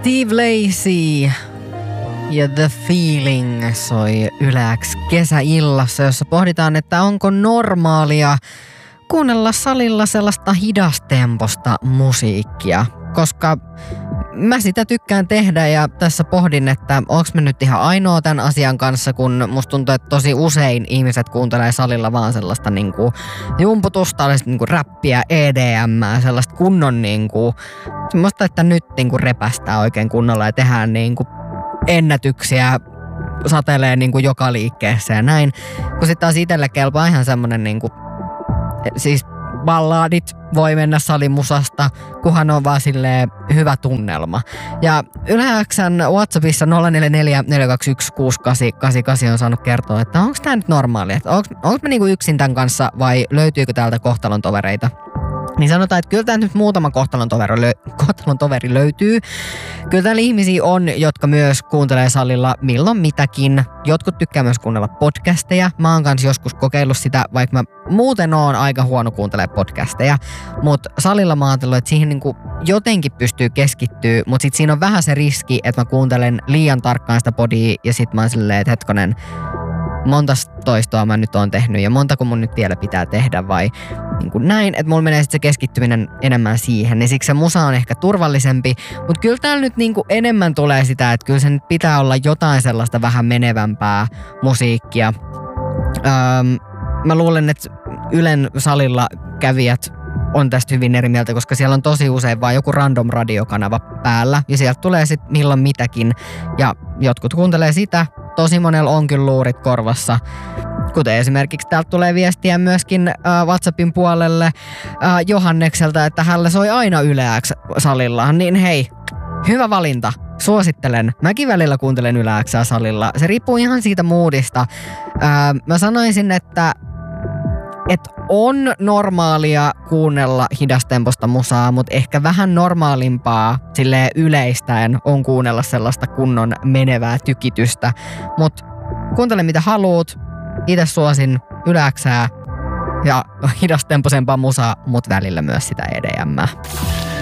Steve Lacy ja The Feeling soi Yle X kesäillassa, jossa pohditaan, että onko normaalia kuunnella salilla sellaista hidastemposta musiikkia, koska mä sitä tykkään tehdä ja tässä pohdin, että onks mä nyt ihan ainoa tämän asian kanssa, kun musta tuntuu, että tosi usein ihmiset kuuntelee salilla vaan sellaista niinku jumputusta, niinku räppiä, EDMää, sellaista kunnon niinku, semmoista, että nyt niinku repästää oikein kunnolla ja tehdään niinku ennätyksiä, satelee niinku joka liikkeessä ja näin. Kun sit taas itselle kelpaa ihan semmonen niinku, siis balladit voi mennä salimusasta, kunhan on vaan silleen hyvä tunnelma. Ja Yle X:n WhatsAppissa 044 421 6888 on saanut kertoa, että onko tää nyt normaali, että onko mä niinku yksin tän kanssa vai löytyykö täältä kohtalon tovereita. Niin sanotaan, että kyllä tää nyt muutama kohtalon toveri löytyy. Kyllä täällä ihmisiä on, jotka myös kuuntelee salilla milloin mitäkin. Jotkut tykkää myös kuunnella podcasteja. Mä oon kans joskus kokeillut sitä, vaikka mä muuten oon aika huono kuuntelee podcasteja. Mutta salilla mä oon ajatellut, että siihen niinku jotenkin pystyy keskittyä, mutta sit siinä on vähän se riski, että mä kuuntelen liian tarkkaan sitä podia ja sit mä oon silleen, että hetkonen, monta toistoa mä nyt oon tehnyt ja montako mun nyt vielä pitää tehdä vai niin kuin näin, että mulla menee sitten se keskittyminen enemmän siihen, niin siksi se musa on ehkä turvallisempi, mutta kyllä täällä nyt niin kuin enemmän tulee sitä, että kyllä se nyt pitää olla jotain sellaista vähän menevämpää musiikkia. Mä luulen, että Ylen salilla kävijät on tästä hyvin eri mieltä, koska siellä on tosi usein vaan joku random radiokanava päällä ja sieltä tulee sitten milloin mitäkin ja jotkut kuuntelee sitä. Tosi monella on kyllä luurit korvassa, kuten esimerkiksi täältä tulee viestiä myöskin WhatsAppin puolelle Johannekselta, että hänellä soi aina Yle X-salilla. Niin hei, hyvä valinta. Suosittelen. Mäkin välillä kuuntelen Yle X:ää salilla. Se riippuu ihan siitä moodista. Mä sanoisin, että on normaalia kuunnella hidastemposta musaa, mutta ehkä vähän normaalimpaa silleen yleistäen on kuunnella sellaista kunnon menevää tykitystä. Mutta kuuntele mitä haluut. Itse suosin Yle X:ää ja hidastemposempaa musaa, mutta välillä myös sitä EDMää.